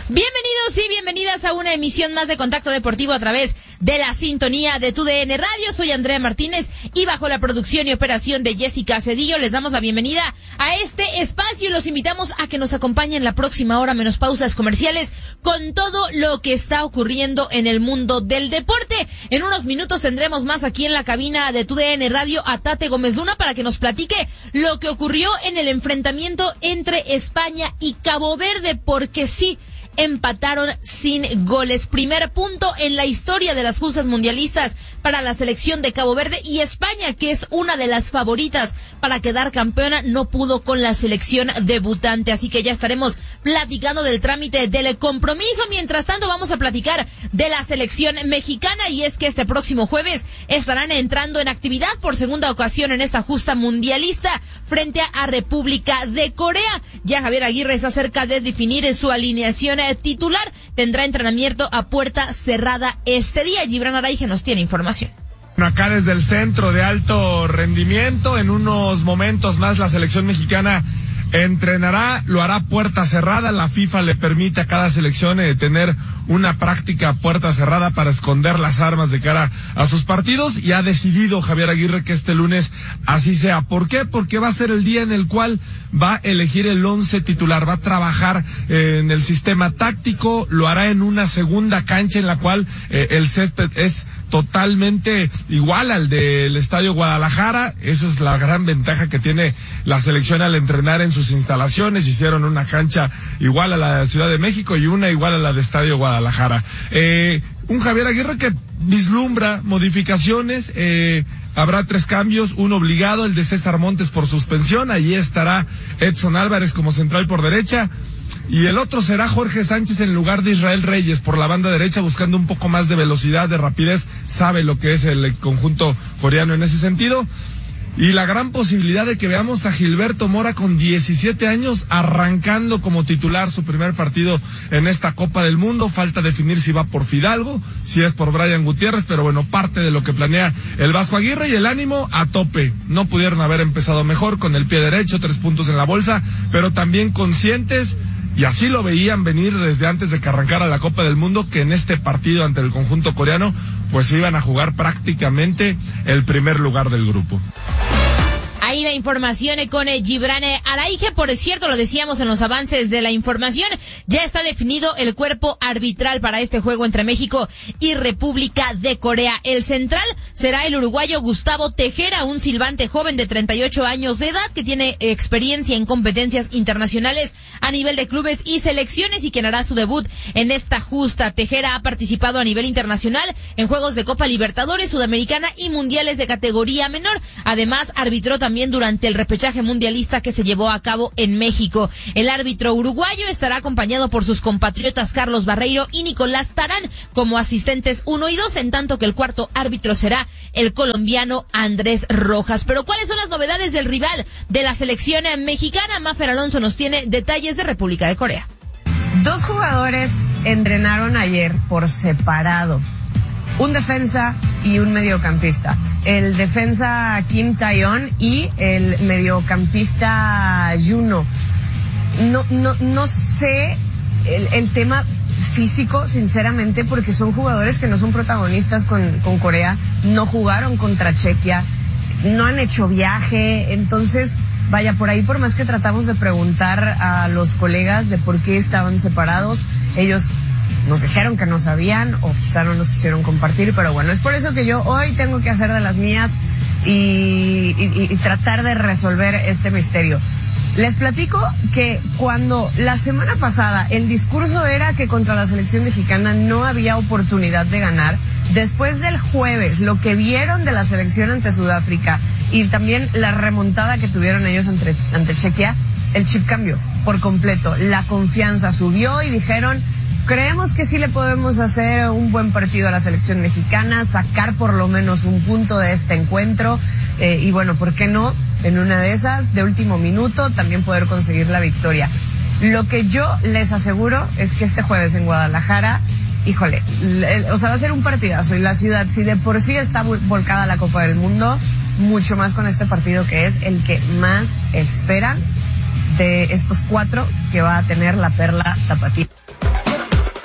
Bienvenidos y bienvenidas a una emisión más de Contacto Deportivo a través de la sintonía de TUDN Radio. Soy Andrea Martínez y bajo la producción y operación de Jessica Cedillo les damos la bienvenida a este espacio y los invitamos a que nos acompañen la próxima hora menos pausas comerciales con todo lo que está ocurriendo en el mundo del deporte. En unos minutos tendremos más aquí en la cabina de TUDN Radio a Tate Gómez Luna para que nos platique lo que ocurrió en el enfrentamiento entre España y Cabo Verde, porque sí, empataron sin goles. Primer punto en la historia de las justas mundialistas para la selección de Cabo Verde, y España, que es una de las favoritas para quedar campeona, no pudo con la selección debutante. Así que ya estaremos platicando del trámite del compromiso. Mientras tanto, vamos a platicar de la selección mexicana, y es que este próximo jueves estarán entrando en actividad por segunda ocasión en esta justa mundialista frente a República de Corea. Ya Javier Aguirre está cerca de definir su alineación titular. Tendrá entrenamiento a puerta cerrada este día. Gibran Araige nos tiene información. Acá desde el centro de alto rendimiento, en unos momentos más la selección mexicana entrenará, lo hará puerta cerrada. La FIFA le permite a cada selección tener una práctica puerta cerrada para esconder las armas de cara a sus partidos, y ha decidido Javier Aguirre que este lunes así sea. ¿Por qué? Porque va a ser el día en el cual va a elegir el 11 titular, va a trabajar en el sistema táctico, lo hará en una segunda cancha en la cual el césped es totalmente igual al del Estadio Guadalajara. Eso es la gran ventaja que tiene la selección al entrenar en sus instalaciones. Hicieron una cancha igual a la de Ciudad de México y una igual a la de Estadio Guadalajara. Un Javier Aguirre que vislumbra modificaciones. Habrá 3 cambios, uno obligado, el de César Montes por suspensión. Allí estará Edson Álvarez como central por derecha. Y el otro será Jorge Sánchez en lugar de Israel Reyes por la banda derecha, buscando un poco más de velocidad, de rapidez. Sabe lo que es el conjunto coreano en ese sentido. Y la gran posibilidad de que veamos a Gilberto Mora con 17 años arrancando como titular su primer partido en esta Copa del Mundo. Falta definir si va por Fidalgo, si es por Brian Gutiérrez, pero bueno, parte de lo que planea el Vasco Aguirre. Y el ánimo a tope. No pudieron haber empezado mejor, con el pie derecho, 3 puntos en la bolsa, pero también conscientes, y así lo veían venir desde antes de que arrancara la Copa del Mundo, que en este partido ante el conjunto coreano pues iban a jugar prácticamente el primer lugar del grupo. Ahí la información con Gibran Araige. Por cierto, lo decíamos en los avances de la información, ya está definido el cuerpo arbitral para este juego entre México y República de Corea. El central será el uruguayo Gustavo Tejera, un silbante joven de 38 años de edad que tiene experiencia en competencias internacionales a nivel de clubes y selecciones, y quien hará su debut en esta justa. Tejera ha participado a nivel internacional en juegos de Copa Libertadores, Sudamericana y mundiales de categoría menor. Además, arbitró también durante el repechaje mundialista que se llevó a cabo en México. El árbitro uruguayo estará acompañado por sus compatriotas Carlos Barreiro y Nicolás Tarán como asistentes 1 y 2, en tanto que el cuarto árbitro será el colombiano Andrés Rojas. Pero ¿cuáles son las novedades del rival de la selección mexicana? Mafer Alonso nos tiene detalles de República de Corea. 2 jugadores entrenaron ayer por separado. Un defensa y un mediocampista. El defensa Kim Tae-yeon y el mediocampista Juno. No sé el tema físico, sinceramente, porque son jugadores que no son protagonistas con Corea, no jugaron contra Chequia, no han hecho viaje. Entonces, vaya, por ahí, por más que tratamos de preguntar a los colegas de por qué estaban separados, ellos nos dijeron que no sabían, o quizá no nos quisieron compartir, pero bueno, es por eso que yo hoy tengo que hacer de las mías y tratar de resolver este misterio. Les platico que cuando la semana pasada el discurso era que contra la selección mexicana no había oportunidad de ganar, después del jueves, lo que vieron de la selección ante Sudáfrica y también la remontada que tuvieron ellos ante Chequia, el chip cambió por completo, la confianza subió y dijeron: creemos que sí le podemos hacer un buen partido a la selección mexicana, sacar por lo menos un punto de este encuentro, y bueno, ¿por qué no? En una de esas, de último minuto, también poder conseguir la victoria. Lo que yo les aseguro es que este jueves en Guadalajara, híjole, va a ser un partidazo, y la ciudad, si de por sí está volcada a la Copa del Mundo, mucho más con este partido que es el que más esperan de estos 4 que va a tener la Perla Tapatía.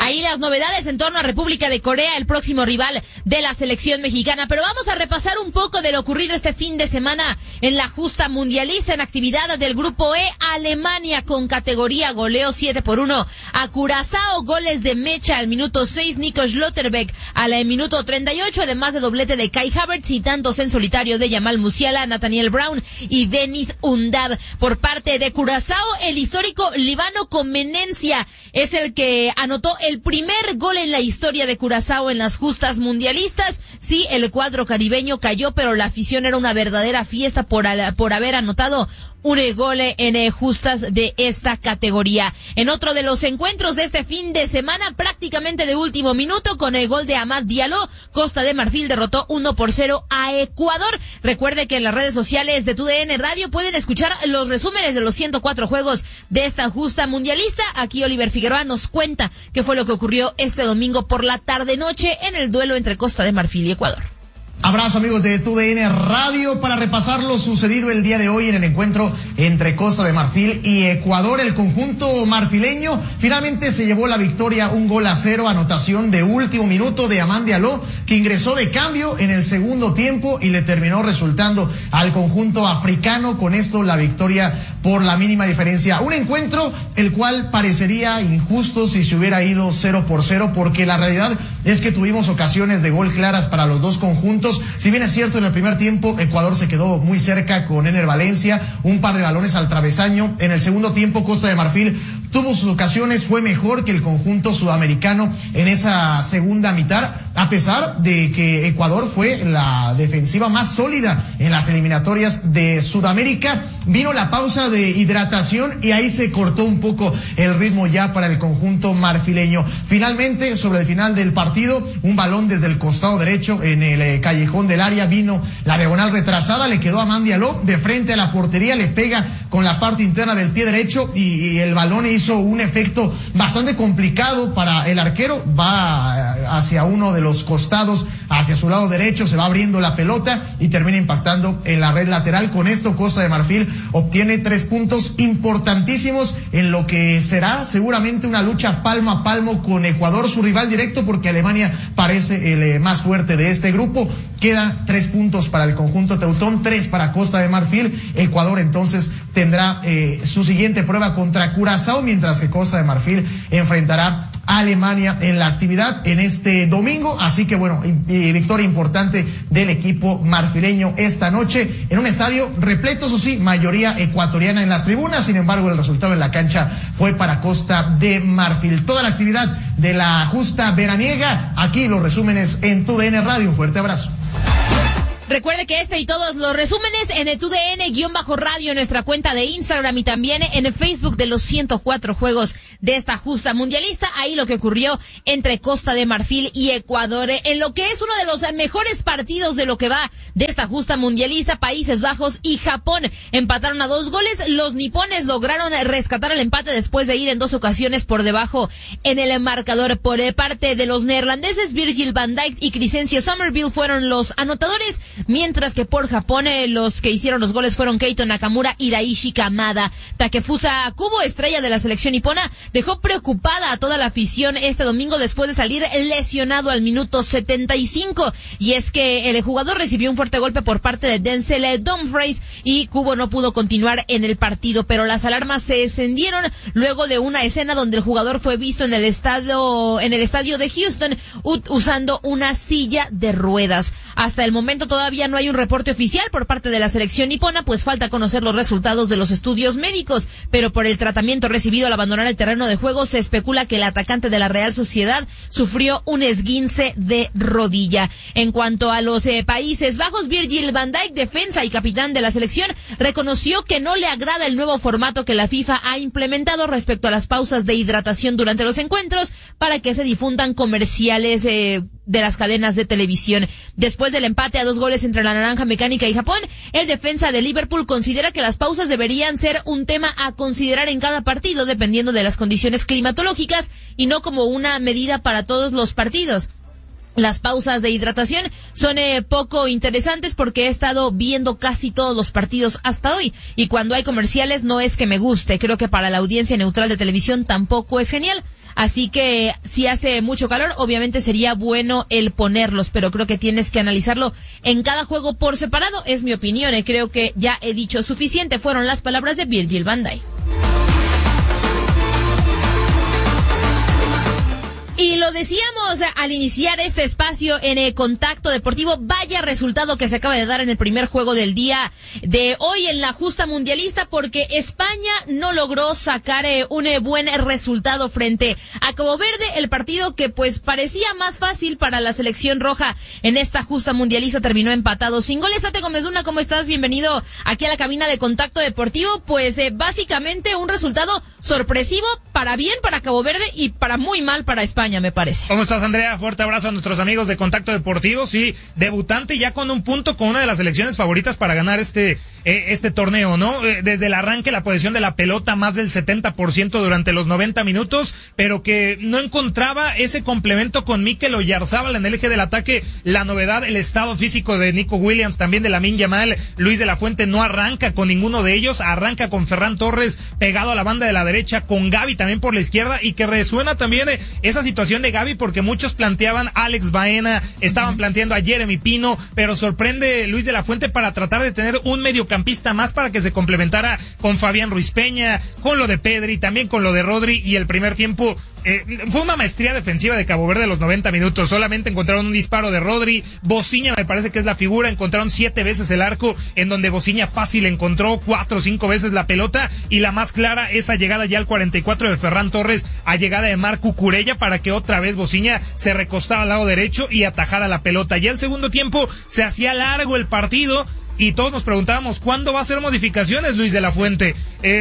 Ahí las novedades en torno a República de Corea, el próximo rival de la selección mexicana. Pero vamos a repasar un poco de lo ocurrido este fin de semana en la justa mundialista. En actividades del grupo E, Alemania con categoría goleó 7-1 a Curazao, goles de Mecha al minuto 6, Nico Schlotterbeck al minuto 38, además de doblete de Kai Havertz y tantos en solitario de Yamal Musiala, Nathaniel Brown y Denis Undav. Por parte de Curazao, el histórico Líbano Comenencia es el que anotó el primer gol en la historia de Curazao en las justas mundialistas. Sí, el cuadro caribeño cayó, pero la afición era una verdadera fiesta por haber anotado un gol en justas de esta categoría. En otro de los encuentros de este fin de semana, prácticamente de último minuto, con el gol de Amad Diallo, Costa de Marfil derrotó 1-0 a Ecuador. Recuerde que en las redes sociales de TUDN Radio pueden escuchar los resúmenes de los 104 juegos de esta justa mundialista. Aquí Oliver Figueroa nos cuenta qué fue lo que ocurrió este domingo por la tarde-noche en el duelo entre Costa de Marfil y Ecuador. Abrazo amigos de TUDN Radio para repasar lo sucedido el día de hoy en el encuentro entre Costa de Marfil y Ecuador. El conjunto marfileño finalmente se llevó la victoria 1-0, anotación de último minuto de Amad Diallo, que ingresó de cambio en el segundo tiempo y le terminó resultando al conjunto africano con esto la victoria por la mínima diferencia. Un encuentro el cual parecería injusto si se hubiera ido 0-0, porque la realidad es que tuvimos ocasiones de gol claras para los dos conjuntos. Si bien es cierto, en el primer tiempo Ecuador se quedó muy cerca con Ener Valencia, un par de balones al travesaño. En el segundo tiempo Costa de Marfil tuvo sus ocasiones, fue mejor que el conjunto sudamericano en esa segunda mitad, a pesar de que Ecuador fue la defensiva más sólida en las eliminatorias de Sudamérica. Vino la pausa de hidratación y ahí se cortó un poco el ritmo ya para el conjunto marfileño. Finalmente, sobre el final del partido, un balón desde el costado derecho en el callejón del área, vino la diagonal retrasada, le quedó a Amad Diallo de frente a la portería, le pega con la parte interna del pie derecho y el balón hizo un efecto bastante complicado para el arquero. Va hacia uno de los costados, hacia su lado derecho, se va abriendo la pelota y termina impactando en la red lateral. Con esto Costa de Marfil obtiene 3 puntos importantísimos en lo que será seguramente una lucha palmo a palmo con Ecuador, su rival directo, porque Alemania parece el más fuerte de este grupo. Quedan 3 puntos para el conjunto teutón, 3 para Costa de Marfil. Ecuador entonces tendrá su siguiente prueba contra Curazao, mientras que Costa de Marfil enfrentará a Alemania en la actividad en este domingo. Así que bueno, victoria importante del equipo marfileño esta noche en un estadio repleto, eso sí, mayoría ecuatoriana en las tribunas. Sin embargo, el resultado en la cancha fue para Costa de Marfil. Toda la actividad de la justa veraniega, aquí los resúmenes en TUDN Radio. Un fuerte abrazo. Recuerde que este y todos los resúmenes en el TUDN-radio, en nuestra cuenta de Instagram y también en el Facebook de los 104 juegos de esta justa mundialista. Ahí lo que ocurrió entre Costa de Marfil y Ecuador, en lo que es uno de los mejores partidos de lo que va de esta justa mundialista. Países Bajos y Japón empataron a 2 goles. Los nipones lograron rescatar el empate después de ir en 2 ocasiones por debajo en el marcador. Por parte de los neerlandeses, Virgil van Dijk y Crescencio Summerville fueron los anotadores, mientras que por Japón los que hicieron los goles fueron Keito Nakamura y Daichi Kamada. Takefusa Kubo, estrella de la selección nipona, dejó preocupada a toda la afición este domingo después de salir lesionado al minuto 75, y es que el jugador recibió un fuerte golpe por parte de Denzel Dumfries y Kubo no pudo continuar en el partido, pero las alarmas se encendieron luego de una escena donde el jugador fue visto en el estadio de Houston usando una silla de ruedas. Hasta el momento todavía no hay un reporte oficial por parte de la selección nipona, pues falta conocer los resultados de los estudios médicos, pero por el tratamiento recibido al abandonar el terreno de juego se especula que el atacante de la Real Sociedad sufrió un esguince de rodilla. En cuanto a los Países Bajos, Virgil van Dijk, defensa y capitán de la selección, reconoció que no le agrada el nuevo formato que la FIFA ha implementado respecto a las pausas de hidratación durante los encuentros para que se difundan comerciales de las cadenas de televisión. Después del empate a 2 goles entre la Naranja Mecánica y Japón, el defensa de Liverpool considera que las pausas deberían ser un tema a considerar en cada partido dependiendo de las condiciones climatológicas y no como una medida para todos los partidos. Las pausas de hidratación son poco interesantes porque he estado viendo casi todos los partidos hasta hoy y cuando hay comerciales no es que me guste, creo que para la audiencia neutral de televisión tampoco es genial. así que si hace mucho calor, obviamente sería bueno el ponerlos, pero creo que tienes que analizarlo en cada juego por separado, es mi opinión, y creo que ya he dicho suficiente, fueron las palabras de Virgil van Dijk. Y lo decíamos al iniciar este espacio en Contacto Deportivo, vaya resultado que se acaba de dar en el primer juego del día de hoy en la justa mundialista, porque España no logró sacar un buen resultado frente a Cabo Verde, el partido que pues parecía más fácil para la selección roja en esta justa mundialista terminó empatado sin goles. Tate Gómez Luna, ¿cómo estás? Bienvenido aquí a la cabina de Contacto Deportivo. Pues básicamente un resultado sorpresivo para bien para Cabo Verde y para muy mal para España, me parece. ¿Cómo estás, Andrea? Fuerte abrazo a nuestros amigos de Contacto Deportivo. Sí, debutante ya con un punto, con una de las selecciones favoritas para ganar este torneo, ¿no? Desde el arranque, la posesión de la pelota más del 70% durante los 90 minutos, pero que no encontraba ese complemento con Mikel Oyarzabal en el eje del ataque. La novedad, el estado físico de Nico Williams, también de Lamine Yamal. Luis de la Fuente no arranca con ninguno de ellos, arranca con Ferran Torres pegado a la banda de la derecha, con Gavi también por la izquierda, y que resuena también esa situación de Gavi, porque muchos planteaban a Alex Baena, estaban planteando a Jeremy Pino, pero sorprende Luis de la Fuente para tratar de tener un mediocampista más para que se complementara con Fabián Ruiz Peña, con lo de Pedri, también con lo de Rodri, y el primer tiempo fue una maestría defensiva de Cabo Verde los 90 minutos. Solamente encontraron un disparo de Rodri. Bociña me parece que es la figura. Encontraron 7 veces el arco, en donde Bociña fácil encontró 4 o 5 veces la pelota, y la más clara, esa llegada ya al 44 de Ferran Torres a llegada de Marc Cucurella para que otra vez Bociña se recostara al lado derecho y atajara la pelota. Ya el segundo tiempo se hacía largo el partido, y todos nos preguntábamos ¿cuándo va a hacer modificaciones Luis de la Fuente?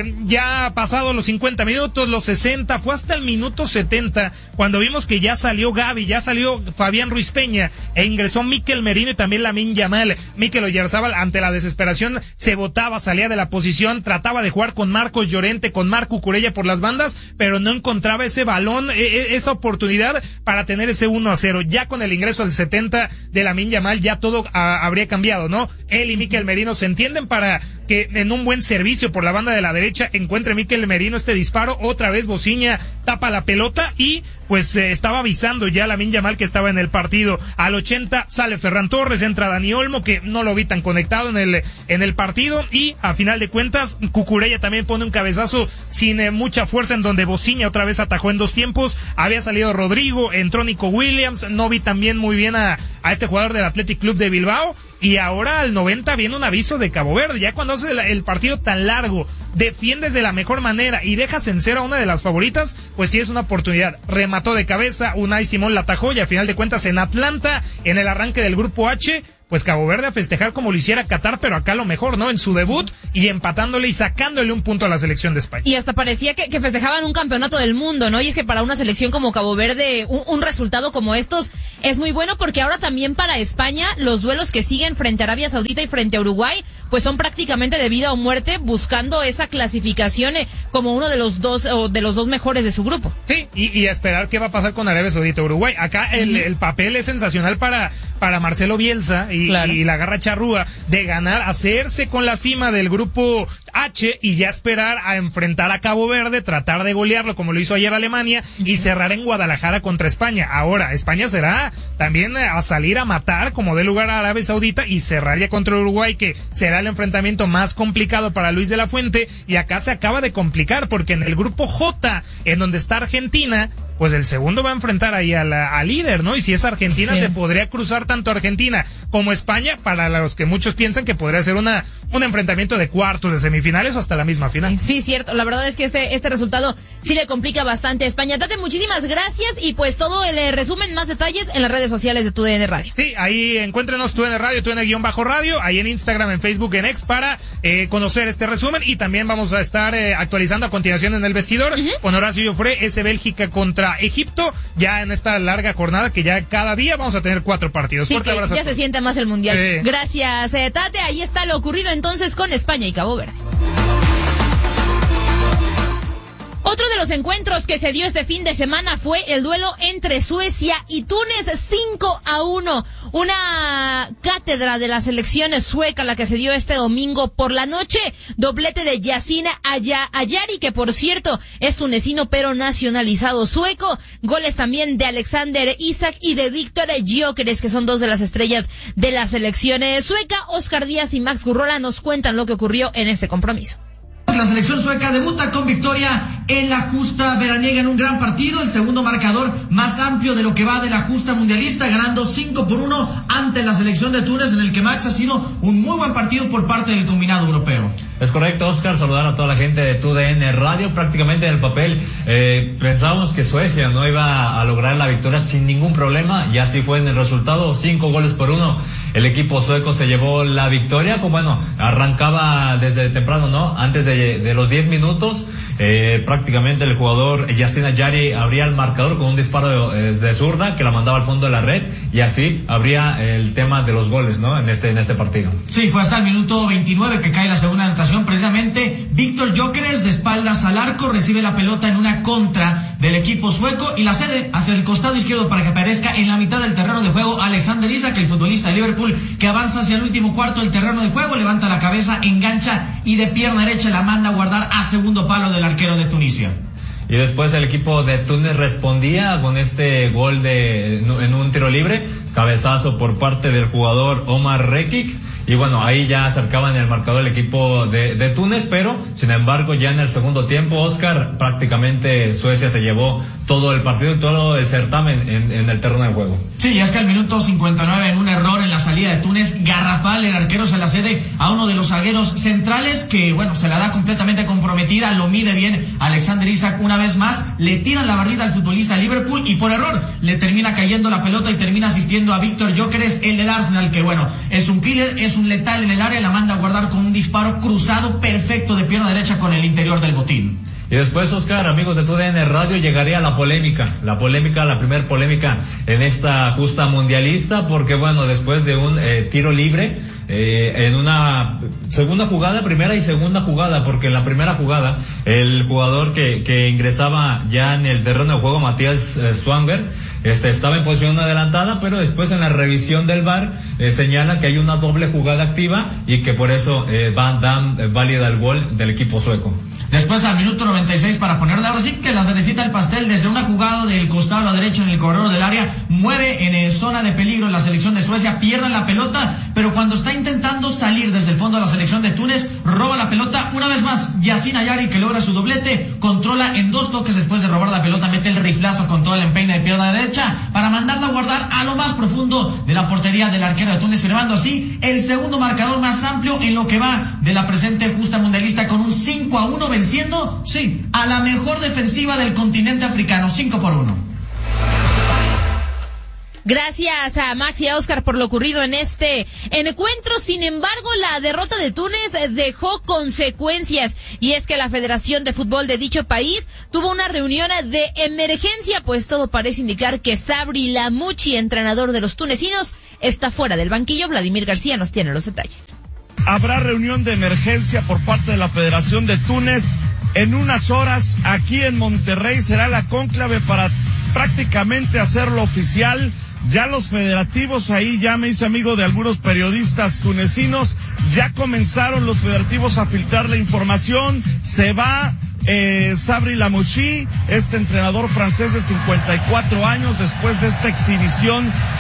Ya pasado los 50 minutos, los 60, fue hasta el minuto 70 cuando vimos que ya salió Gavi, ya salió Fabián Ruiz Peña, e ingresó Mikel Merino y también Lamine Yamal. Mikel Oyarzabal, ante la desesperación, se botaba, salía de la posición, trataba de jugar con Marcos Llorente, con Marc Cucurella por las bandas, pero no encontraba ese balón, esa oportunidad para tener ese 1-0. Ya con el ingreso al 70 de Lamine Yamal, ya todo habría cambiado, ¿no? Él y Mikel Merino se entienden para que en un buen servicio por la banda de la derecha encuentre Mikel Merino este disparo. Otra vez Bociña tapa la pelota y pues estaba avisando ya Lamine Yamal que estaba en el partido. Al 80 sale Ferran Torres, entra Dani Olmo, que no lo vi tan conectado en el partido, y a final de cuentas Cucurella también pone un cabezazo sin mucha fuerza, en donde Bociña otra vez atajó en 2 tiempos. Había salido Rodrigo, entró Nico Williams, no vi también muy bien a este jugador del Athletic Club de Bilbao. Y ahora al 90 viene un aviso de Cabo Verde. Ya cuando haces el partido tan largo, defiendes de la mejor manera y dejas en cero a una de las favoritas, pues tienes una oportunidad. Remató de cabeza, Unai Simón la atajó, y a final de cuentas en Atlanta, en el arranque del grupo H, pues Cabo Verde a festejar como lo hiciera Qatar, pero acá lo mejor, ¿no? En su debut, y empatándole y sacándole un punto a la selección de España. Y hasta parecía que festejaban un campeonato del mundo, ¿no? Y es que para una selección como Cabo Verde, un resultado como estos es muy bueno, porque ahora también para España los duelos que siguen frente a Arabia Saudita y frente a Uruguay, pues son prácticamente de vida o muerte, buscando esa clasificación como uno de los dos mejores de su grupo. Sí, y a esperar qué va a pasar con Arabia Saudita y Uruguay. Acá el papel es sensacional para Marcelo Bielsa y la garra charrúa de ganar, hacerse con la cima del grupo H, y ya esperar a enfrentar a Cabo Verde, tratar de golearlo como lo hizo ayer Alemania, y cerrar en Guadalajara contra España. Ahora, España será también a salir a matar como dé lugar a Arabia Saudita, y cerrar ya contra Uruguay, que será el enfrentamiento más complicado para Luis de la Fuente. Y acá se acaba de complicar, porque en el grupo J, en donde está Argentina, pues el segundo va a enfrentar ahí al líder, ¿no? Y si es Argentina, sí, se podría cruzar tanto Argentina como España, para los que muchos piensan que podría ser un enfrentamiento de cuartos, de semifinales o hasta la misma final. Sí, cierto. La verdad es que este resultado sí le complica bastante a España. Tate, muchísimas gracias, y pues todo el resumen, más detalles en las redes sociales de TUDN Radio. Sí, ahí encuéntrenos TUDN Radio, TUDN_radio, ahí en Instagram, en Facebook, en X, para conocer este resumen, y también vamos a estar actualizando a continuación en el vestidor con Horacio Llofré, ese Bélgica contra Egipto, ya en esta larga jornada que ya cada día vamos a tener 4 partidos. Sí, que ya se siente más el mundial. Gracias, Tate. Ahí está lo ocurrido entonces con España y Cabo Verde. Otro de los encuentros que se dio este fin de semana fue el duelo entre Suecia y Túnez, 5-1. Una cátedra de la selección sueca la que se dio este domingo por la noche. Doblete de Yasin Ayari, que por cierto es tunecino pero nacionalizado sueco. Goles también de Alexander Isak y de Víctor Gyökeres, que son dos de las estrellas de la selección sueca. Oscar Díaz y Max Gurrola nos cuentan lo que ocurrió en este compromiso. La selección sueca debuta con victoria en la justa veraniega en un gran partido, el segundo marcador más amplio de lo que va de la justa mundialista, ganando 5-1 ante la selección de Túnez, en el que Max ha sido un muy buen partido por parte del combinado europeo. Es correcto, Oscar, saludar a toda la gente de TUDN Radio. Prácticamente en el papel pensábamos que Suecia no iba a lograr la victoria sin ningún problema, y así fue en el resultado, 5-1. El equipo sueco se llevó la victoria, como bueno, arrancaba desde temprano, ¿no? Antes de los 10 minutos, prácticamente el jugador Yasin Ayari abría el marcador con un disparo de zurda que la mandaba al fondo de la red, y así abría el tema de los goles, ¿no? En este partido. Sí, fue hasta el minuto 29 que cae la segunda anotación. Precisamente Víctor Gyökeres, de espaldas al arco, recibe la pelota en una contra del equipo sueco y la cede hacia el costado izquierdo para que aparezca en la mitad del terreno de juego Alexander Isak, el futbolista de Liverpool, que avanza hacia el último cuarto del terreno de juego, levanta la cabeza, engancha y de pierna derecha la manda a guardar a segundo palo del arquero de Tunisia. Y después el equipo de Túnez respondía con este gol en un tiro libre, cabezazo por parte del jugador Omar Rekik. Y bueno, ahí ya acercaban el marcador el equipo de Túnez, pero sin embargo ya en el segundo tiempo, Oscar, prácticamente Suecia se llevó todo el partido y todo el certamen en el terreno de juego. Sí, es que al minuto 59, en un error en la salida de Túnez, garrafal, el arquero se la cede a uno de los zagueros centrales, que bueno, se la da completamente comprometida, lo mide bien Alexander Isak una vez más, le tiran la barrida al futbolista de Liverpool y por error le termina cayendo la pelota y termina asistiendo a Víctor Gyökeres, el del Arsenal, que bueno, es un killer, es un letal en el área, la manda a guardar con un disparo cruzado perfecto de pierna derecha con el interior del botín. Y después, Oscar, amigos de TUDN Radio, llegaría la primer polémica en esta justa mundialista, porque bueno, después de un tiro libre, en una primera y segunda jugada, porque en la primera jugada, el jugador que ingresaba ya en el terreno de juego, Matías Swanberg, estaba en posición adelantada, pero después en la revisión del VAR señala que hay una doble jugada activa y que por eso dan válida el gol del equipo sueco. Después al minuto 96, para ponerle ahora sí que la cerecita del pastel, desde una jugada del costado a la derecha en el corredor del área, mueve en zona de peligro en la selección de Suecia, pierden la pelota, pero cuando está intentando salir desde el fondo de la selección de Túnez, roba la pelota una vez más Yasin Ayari, que logra su doblete, controla en 2 toques después de robar la pelota, mete el riflazo con todo el empeine de pierna derecha para mandarla a guardar a lo más profundo de la portería del arquero de Túnez, firmando así el segundo marcador más amplio en lo que va de la presente justa mundialista, con un 5-1, venciendo, sí, a la mejor defensiva del continente africano, 5-1. Gracias a Max y a Oscar por lo ocurrido en este encuentro. Sin embargo, la derrota de Túnez dejó consecuencias, y es que la Federación de Fútbol de dicho país tuvo una reunión de emergencia, pues todo parece indicar que Sabri Lamouchi, entrenador de los tunecinos, está fuera del banquillo. Vladimir García nos tiene los detalles. Habrá reunión de emergencia por parte de la Federación de Túnez. En unas horas, aquí en Monterrey, será la cónclave para prácticamente hacerlo oficial. Ya los federativos, ahí ya me hice amigo de algunos periodistas tunecinos, ya comenzaron los federativos a filtrar la información. Se va Sabri Lamouchi, este entrenador francés de 54 años, después de esta exhibición